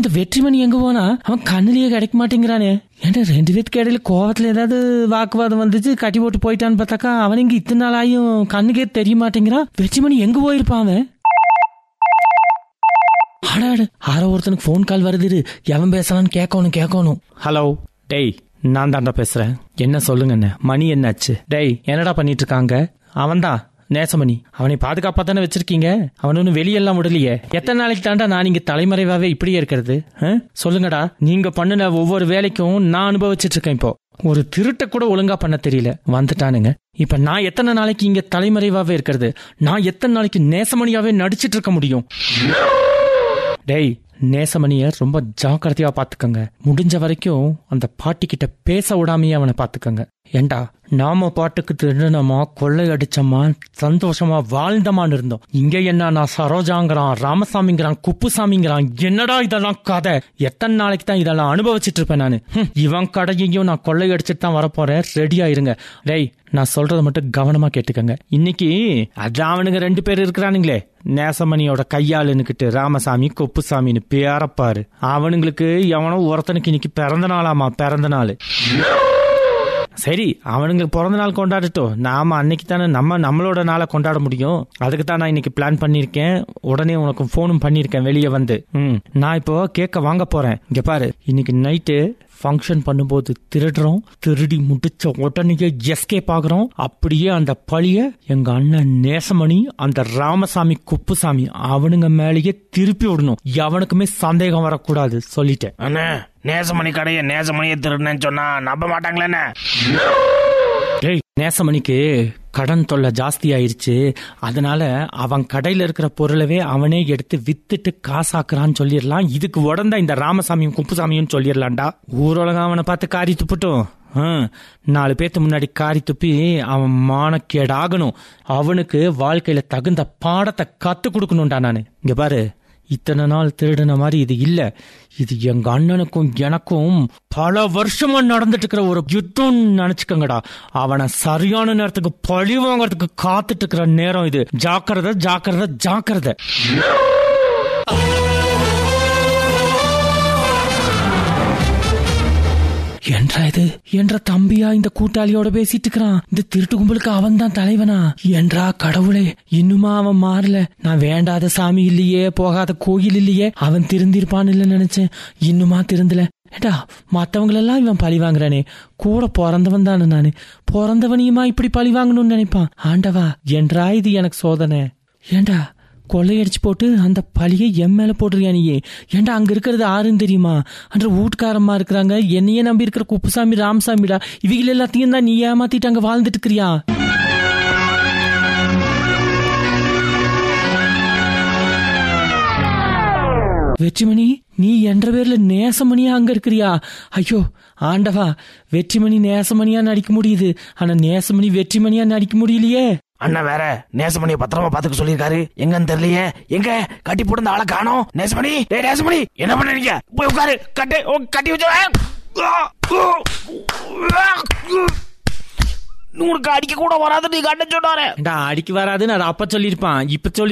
இந்த வெற்றிமணி எங்க போனா? அவன் கண்ணுலயே கிடைக்க மாட்டேங்கிறானே. ஏன்டா 2 பேத்துக்கு இடையில கோவத்துல ஏதாவது வாக்குவாதம் வந்துச்சு, கட்டி போட்டு போயிட்டான்னு பார்த்தாக்கா அவன் இங்க இத்தனை நாள் ஆயும் கண்ணுக்கே தெரிய மாட்டேங்கிறான். வெற்றிமணி எங்க போயிருப்பான் அவன்? ஆடாடு யாரோ ஒருத்தனுக்கு போன் கால் வருது. எவன் பேசலான்னு கேட்கணும். ஹலோ டேய், நான் தாண்டா பேசுறேன். என்ன சொல்லுங்க. மணி என்னாச்சு? டேய் என்னடா பண்ணிட்டு இருக்காங்க? அவன்தான் நேசமணி. அவனை பாதுகாப்பா தானே வச்சிருக்கீங்க? அவன் ஒன்னும் வெளியெல்லாம் விடலையே. எத்தனை நாளைக்கு தாண்டா நான் இங்க தலைமறைவாவே இப்படியே இருக்கிறது? சொல்லுங்கடா. நீங்க பண்ணுன ஒவ்வொரு வேலைக்கும் நான் அனுபவிச்சுட்டு இருக்கேன். இப்போ ஒரு திருட்ட கூட ஒழுங்கா பண்ண தெரியல, வந்துட்டானுங்க. இப்ப நான் எத்தனை நாளைக்கு இங்க தலைமறைவாவே இருக்கிறது? நான் எத்தனை நாளைக்கு நேசமணியாவே நடிச்சிட்டு இருக்க முடியும்? டேய், நேசமணிய ரொம்ப ஜாக்கிரதையா பாத்துக்கங்க. முடிஞ்ச வரைக்கும் அந்த பாட்டி கிட்ட பேச விடாமையே அவனை பாத்துக்கங்க. ஏண்டா நாம பாட்டுக்கு திருடனமா, கொள்ளை அடிச்சமா, சந்தோஷமா வாழ்ந்தமான்னு இருந்தோம். இங்க என்ன நான் சரோஜாங்கிறான், ராமசாமிங்கிறான், குப்புசாமிங்கிறான். என்னடா இதெல்லாம் கதை? எத்தனை நாளைக்கு தான் இதெல்லாம் அனுபவிச்சுட்டு இருப்பேன் நானு? இவன் கடையையும் நான் கொள்ளை அடிச்சுட்டு தான் வரப்போறேன். ரெடியா இருங்க. டேய், நான் சொல்றத மட்டும் கவனமா கேட்டுக்கங்க. இன்னைக்கு அதான் அவனுங்க 2 பேர் இருக்கிறானுங்களே, நேசமணியோட கையாளுன்னுக்கிட்டு ராமசாமி குப்புசாமின்னு பேரப்பாரு. அவனுங்களுக்கு எவனோ ஒருத்தனுக்கு இன்னைக்கு பிறந்த நாளாமா, பிறந்த நாள். சரி, அவனுங்களுக்கு பிறந்த நாள் கொண்டாடட்டும். நாம அன்னைக்கு தானே நம்மளோட நாளை கொண்டாட முடியும். அதுக்கு தான் நான் இன்னைக்கு பிளான் பண்ணிருக்கேன். உடனே உனக்கு போனும் பண்ணிருக்கேன் வெளியே வந்து. நான் இப்போ கேக்க வாங்க போறேன். இங்க பாரு, இன்னைக்கு நைட்டு ஃபங்க்ஷன் பண்ணும்போது திருடுறோம். திருடி முடிச்ச உடனே எஸ்கேப் ஆகுறோம். அப்படியே அந்த பழிய எங்க அண்ணன் நேசமணி, அந்த ராமசாமி, குப்புசாமி அவனுங்க மேலேயே திருப்பி விடணும். எவனுக்குமே சந்தேகம் வரக்கூடாது. சொல்லிட்டேன். அண்ணே, நேசமணி கடைய நேசமணியை திருடுன்னு சொன்னா நம்ப மாட்டாங்களே. நேசமணிக்கு கடன் தொல்லை ஜாஸ்தி ஆயிருச்சு. அதனால அவன் கடையில இருக்கிற பொருளவே அவனே எடுத்து வித்துட்டு காசாக்குறான்னு சொல்லிடலாம். இதுக்கு உடந்தா இந்த ராமசாமியும் குப்புசாமியும் சொல்லிடலாம்டா. ஊரோலகம் அவனை பார்த்து காரி துப்பட்டும். 4 பேத்து முன்னாடி காரி துப்பி அவன் மானக்கேடாகணும். அவனுக்கு வாழ்க்கையில தகுந்த பாடத்தை கத்து கொடுக்கணும்டா நானு. இங்க பாரு, இத்தனை நாள் திருடின மாதிரி இது இல்ல. இது எங்க அண்ணனுக்கும் எனக்கும் பல வருஷமா நடந்துட்டு இருக்கிற ஒரு யுத்தம் நினைச்சுக்கங்கடா. அவனை சரியான நேரத்துக்கு பழி வாங்கறதுக்கு காத்துட்டு இருக்கிற நேரம் இது. ஜாக்கிரதை, ஜாக்கிரதை, ஜாக்கிரதை. என்றா இது? என்ற தம்பியா இந்த கூட்டாளியோட பேசிட்டு இருக்கிறான்? இந்த திருட்டு கும்பலுக்கு அவன் தான் தலைவனா? என்றா கடவுளே, இன்னுமா அவன் மாறல? நான் வேண்டாத சாமி இல்லையே, போகாத கோயில் இல்லையே, அவன் திருந்திருப்பான்னு இல்ல நினைச்சேன். இன்னுமா திருந்தல. ஏண்டா, மத்தவங்களெல்லாம் இவன் பழி வாங்குறானே, கூட பிறந்தவன் தானே நானு. பிறந்தவனையுமா இப்படி பழி வாங்கணும்னு நினைப்பான்? ஆண்டவா, என்றா இது எனக்கு சோதனை. ஏண்டா கொள்ளையடிச்சு போட்டு அந்த பழியை என் மேல போடுறியா நீயே? ஏண்டா அங்க இருக்கிறது ஆறுன்னு தெரியுமா? அன்ற வீட்டுக்காரமா இருக்கிறாங்க. என்னையே நம்பி இருக்கிற குப்புசாமி, ராமசாமிடா. இவங்க எல்லாத்தையும் தான் நீ ஏமாத்திட்டு அங்க வாழ்ந்துட்டு இருக்கிறியா? வெற்றிமணி, நீ என்ற பேர்ல நேசமணியா அங்க இருக்கிறியா? ஐயோ ஆண்டவா, வெற்றிமணி நேசமணியா நடிக்க முடியுது, ஆனா நேசமணி வெற்றிமணியா நடிக்க முடியலையே. அண்ணா வேற நேசமணியை பத்திரமா பாத்துக்க சொல்லிருக்காரு. எங்கன்னு தெரியலையே. எங்க கட்டி போட்டு ஆளை காணோம். நேசமணி, நேசமணி என்ன பண்ணீங்க? போய் உட்காரு. கட்டி வச்சு உனக்கு அடிக்க கூட வராது. நீ கட்ட சொன்னாரு. அடிக்க வராதுன்னு அது அப்ப சொல்லிருப்பான். இப்ப சொல்லி